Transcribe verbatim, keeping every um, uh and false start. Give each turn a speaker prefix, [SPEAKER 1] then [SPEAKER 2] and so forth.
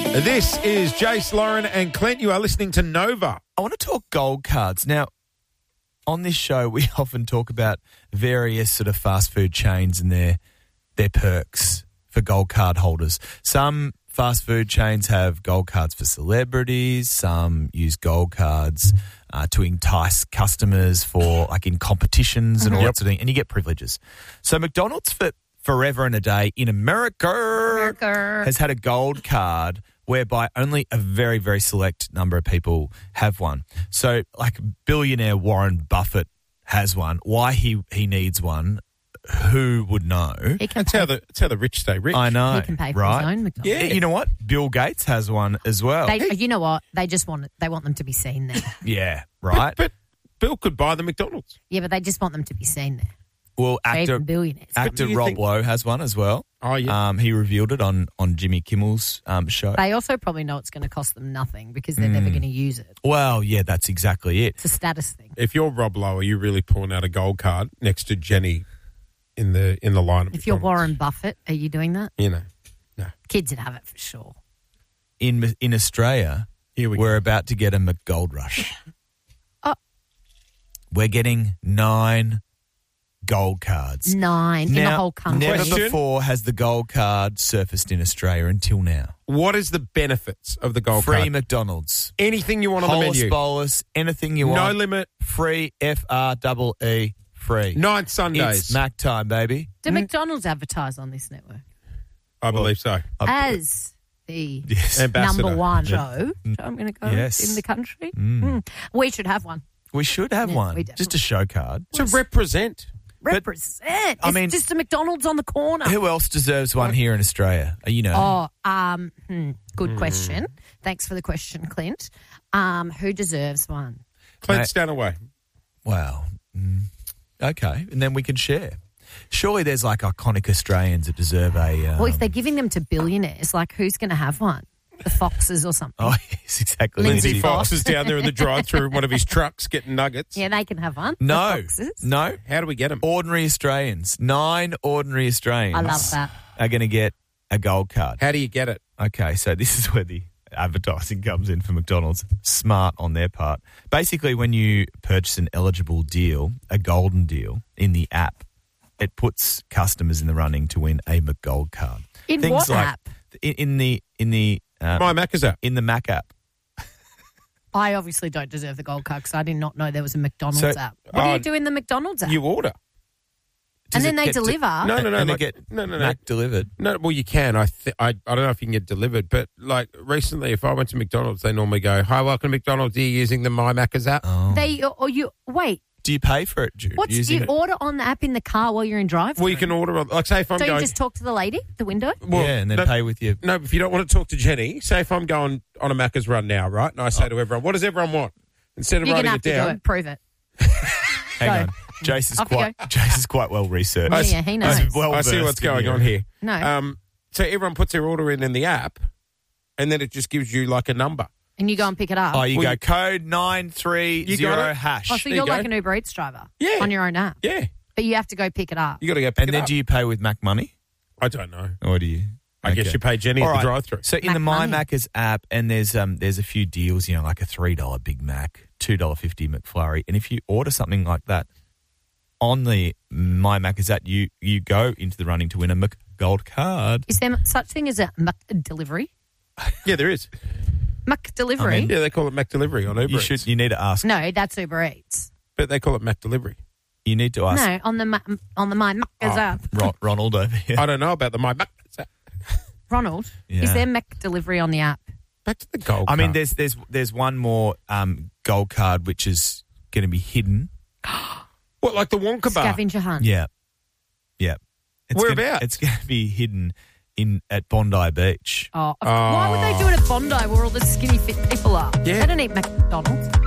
[SPEAKER 1] This is Jace, Lauren and Clint. You are listening to Nova.
[SPEAKER 2] I want to talk gold cards. Now, on this show, we often talk about various sort of fast food chains and their their perks for gold card holders. Some fast food chains have gold cards for celebrities. Some use gold cards uh, to entice customers for, like, in competitions and all
[SPEAKER 1] Yep.
[SPEAKER 2] that sort of thing, and you get privileges. So McDonald's for forever and a day in America,
[SPEAKER 3] America.
[SPEAKER 2] has had a gold card whereby only a very, very select number of people have one. So, like, billionaire Warren Buffett has one. Why he, he needs one, who would know?
[SPEAKER 3] He can
[SPEAKER 1] That's
[SPEAKER 3] pay,
[SPEAKER 1] how the that's how the rich stay rich.
[SPEAKER 2] I know,
[SPEAKER 3] he can pay for
[SPEAKER 2] right?
[SPEAKER 3] his own McDonald's.
[SPEAKER 1] Yeah.
[SPEAKER 2] You know what? Bill Gates has one as well.
[SPEAKER 3] They, you know what? They just want it, they want them to be seen there.
[SPEAKER 2] yeah,
[SPEAKER 1] But,
[SPEAKER 2] right?
[SPEAKER 1] but Bill could buy the McDonald's.
[SPEAKER 3] Yeah, but they just want them to be seen there.
[SPEAKER 2] well,
[SPEAKER 3] They're
[SPEAKER 2] actor,
[SPEAKER 3] even billionaires.
[SPEAKER 2] actor
[SPEAKER 1] do you
[SPEAKER 2] Rob
[SPEAKER 1] think-
[SPEAKER 2] Lowe has one as well.
[SPEAKER 1] Oh, yeah.
[SPEAKER 2] Um, he revealed it on, on Jimmy Kimmel's um, show.
[SPEAKER 3] They also probably know it's going to cost them nothing because they're never going to use it.
[SPEAKER 2] Well, yeah, that's exactly it.
[SPEAKER 3] It's a status thing.
[SPEAKER 1] If you're Rob Lowe, are you really pulling out a gold card next to Jenny in the in the line?
[SPEAKER 3] If you're Warren Buffett, are you doing that?
[SPEAKER 1] you know, no.
[SPEAKER 3] Kids would have it for sure.
[SPEAKER 2] In in Australia,
[SPEAKER 1] Here we
[SPEAKER 2] we're
[SPEAKER 1] go.
[SPEAKER 2] about to get a McGold rush.
[SPEAKER 3] Oh.
[SPEAKER 2] We're getting nine gold cards.
[SPEAKER 3] Nine in the whole country.
[SPEAKER 2] Never
[SPEAKER 1] Question?
[SPEAKER 2] before has the gold card surfaced in Australia until now.
[SPEAKER 1] What is the benefits of the gold
[SPEAKER 2] Free
[SPEAKER 1] card?
[SPEAKER 2] McDonald's.
[SPEAKER 1] Anything you want on the
[SPEAKER 2] Hollis
[SPEAKER 1] menu.
[SPEAKER 2] bolus, anything you
[SPEAKER 1] No
[SPEAKER 2] want.
[SPEAKER 1] limit.
[SPEAKER 2] Free, F R E E, free.
[SPEAKER 1] Nine Sundays.
[SPEAKER 2] It's Mac time, baby.
[SPEAKER 3] Do McDonald's advertise on this network
[SPEAKER 1] I believe so.
[SPEAKER 3] as the
[SPEAKER 2] Yes.
[SPEAKER 1] Ambassador.
[SPEAKER 3] number one show? I'm going to go
[SPEAKER 2] Yes.
[SPEAKER 3] in the country. Mm. We should have one.
[SPEAKER 2] We should have
[SPEAKER 3] Yeah,
[SPEAKER 2] one.
[SPEAKER 3] we do.
[SPEAKER 2] Just a show card.
[SPEAKER 1] To represent.
[SPEAKER 3] Represent.
[SPEAKER 2] I
[SPEAKER 3] It's
[SPEAKER 2] mean-
[SPEAKER 3] just a McDonald's on the corner.
[SPEAKER 2] Who else deserves one here in Australia? Uh, You know.
[SPEAKER 3] Oh, um, hmm, good question. Thanks for the question, Clint. Um, who deserves one?
[SPEAKER 1] Clint,
[SPEAKER 2] Mate.
[SPEAKER 1] stand away.
[SPEAKER 2] Wow. Mm. Okay. And then we can share. Surely there's like iconic Australians that deserve a. Um,
[SPEAKER 3] Well, if they're giving them to billionaires, like who's going to have one? The Foxes or something?
[SPEAKER 2] oh, yes, exactly.
[SPEAKER 3] Lindsay
[SPEAKER 1] Lindsay
[SPEAKER 3] Fox.
[SPEAKER 1] Fox is down there in the drive-through in one of his trucks getting nuggets.
[SPEAKER 3] Yeah, they can have one. The
[SPEAKER 2] No.
[SPEAKER 3] Foxes.
[SPEAKER 2] No.
[SPEAKER 1] How do we get him?
[SPEAKER 2] Ordinary Australians. Nine ordinary Australians.
[SPEAKER 3] I love that.
[SPEAKER 2] Are going to get a gold card.
[SPEAKER 1] How do you get it?
[SPEAKER 2] Okay, so this is where the advertising comes in for McDonald's. Smart on their part. Basically, when you purchase an eligible deal, a golden deal, in the app, it puts customers in the running to win a McGold card.
[SPEAKER 3] In
[SPEAKER 2] Things
[SPEAKER 3] what
[SPEAKER 2] like
[SPEAKER 3] app?
[SPEAKER 2] In, in the in the uh,
[SPEAKER 1] My Mac is app.
[SPEAKER 2] in the Mac app.
[SPEAKER 3] I obviously don't deserve the gold card because I did not know there was a McDonald's
[SPEAKER 2] So-
[SPEAKER 3] app. What do
[SPEAKER 1] Oh,
[SPEAKER 3] you do in the McDonald's app?
[SPEAKER 1] You order.
[SPEAKER 2] Does
[SPEAKER 3] and then
[SPEAKER 2] it
[SPEAKER 3] they
[SPEAKER 2] get to-
[SPEAKER 3] deliver.
[SPEAKER 1] No, no, no.
[SPEAKER 2] and
[SPEAKER 1] like-
[SPEAKER 2] they get
[SPEAKER 1] no, no, no.
[SPEAKER 2] Mac delivered.
[SPEAKER 1] No, well, you can. I, th- I I don't know if you can get delivered, but like recently, if I went to McDonald's, they normally go, "Hi, welcome to McDonald's. Are you using the My Macca's app?"
[SPEAKER 2] Oh.
[SPEAKER 3] They or you wait.
[SPEAKER 2] Do you pay for it, Jude?
[SPEAKER 3] What's
[SPEAKER 2] using
[SPEAKER 3] you
[SPEAKER 2] it?
[SPEAKER 3] order on the app in the car while you're in drive?
[SPEAKER 1] Well, you can order. on- Like, say if I'm
[SPEAKER 3] Don't
[SPEAKER 1] going.
[SPEAKER 3] you just talk to the lady at the window?
[SPEAKER 1] well,
[SPEAKER 2] yeah, and then
[SPEAKER 1] no,
[SPEAKER 2] pay with your.
[SPEAKER 1] No, if you don't want to talk to Jenny, say if I'm going on a Macca's run now, right? And I say to everyone, "What does everyone want?" Instead of
[SPEAKER 3] You're going
[SPEAKER 1] writing
[SPEAKER 3] to
[SPEAKER 1] it
[SPEAKER 3] have to
[SPEAKER 1] down,
[SPEAKER 3] do it. Prove it.
[SPEAKER 2] Hang
[SPEAKER 3] Go.
[SPEAKER 2] on, Jace is
[SPEAKER 3] Off you
[SPEAKER 2] quite. Jace is quite well researched.
[SPEAKER 3] Yeah, yeah, he knows.
[SPEAKER 2] He's well
[SPEAKER 1] I see
[SPEAKER 2] versed
[SPEAKER 1] what's
[SPEAKER 2] in
[SPEAKER 1] going
[SPEAKER 2] the
[SPEAKER 1] on
[SPEAKER 2] area.
[SPEAKER 1] here.
[SPEAKER 3] No.
[SPEAKER 1] Um, so everyone puts their order in in the app, and then it just gives you like a number.
[SPEAKER 3] And you go and pick it up.
[SPEAKER 2] Oh, you
[SPEAKER 1] Well,
[SPEAKER 2] go
[SPEAKER 1] you-
[SPEAKER 2] code nine three
[SPEAKER 1] You
[SPEAKER 2] zero
[SPEAKER 1] got it?
[SPEAKER 2] hash.
[SPEAKER 3] Oh, so
[SPEAKER 1] There
[SPEAKER 3] you're
[SPEAKER 1] you
[SPEAKER 3] like
[SPEAKER 1] go.
[SPEAKER 3] an Uber Eats driver
[SPEAKER 1] Yeah.
[SPEAKER 3] on your own app.
[SPEAKER 1] Yeah,
[SPEAKER 3] But you have to go pick it up.
[SPEAKER 1] you got to go pick
[SPEAKER 2] and
[SPEAKER 1] it
[SPEAKER 2] then
[SPEAKER 1] up.
[SPEAKER 2] do you pay with Mac Money,
[SPEAKER 1] I don't know.
[SPEAKER 2] or do you?
[SPEAKER 1] I guess
[SPEAKER 2] Okay.
[SPEAKER 1] you pay Jenny
[SPEAKER 2] All
[SPEAKER 1] at the
[SPEAKER 2] right.
[SPEAKER 1] drive-through.
[SPEAKER 2] So in
[SPEAKER 3] Mac
[SPEAKER 2] the My
[SPEAKER 3] Money.
[SPEAKER 2] Macca's app, and there's um there's a few deals, you know, like a three dollar Big Mac, two dollar fifty McFlurry, and if you order something like that on the My Macca's app, you you go into the running to win a McGold card.
[SPEAKER 3] Is there such thing as a Mac delivery?
[SPEAKER 1] Yeah, there is.
[SPEAKER 3] Mac delivery?
[SPEAKER 2] I mean-
[SPEAKER 1] Yeah, they call it Mac Delivery on Uber
[SPEAKER 2] You
[SPEAKER 1] Eats.
[SPEAKER 2] should you need to ask.
[SPEAKER 3] No, that's Uber Eats.
[SPEAKER 1] But they call it Mac Delivery.
[SPEAKER 2] You need to ask
[SPEAKER 3] No, on the Ma- on the My Macca's
[SPEAKER 1] Oh.
[SPEAKER 3] app.
[SPEAKER 2] Ron, Ronald over here.
[SPEAKER 1] I don't know about the My Macca's app.
[SPEAKER 3] Ronald,
[SPEAKER 2] Yeah.
[SPEAKER 3] is there Mac delivery on the app?
[SPEAKER 1] Back to the gold
[SPEAKER 2] I mean,
[SPEAKER 1] card.
[SPEAKER 2] there's there's there's one more um, gold card which is going to be hidden.
[SPEAKER 1] What, like the Wonka bar?
[SPEAKER 3] Scavenger hunt.
[SPEAKER 2] Yeah, yeah. It's
[SPEAKER 1] Whereabouts?
[SPEAKER 2] Gonna, it's going to be hidden in at Bondi Beach.
[SPEAKER 3] Oh, of- why would they do it at Bondi where all the skinny fit people are?
[SPEAKER 1] Yeah.
[SPEAKER 3] They don't eat McDonald's.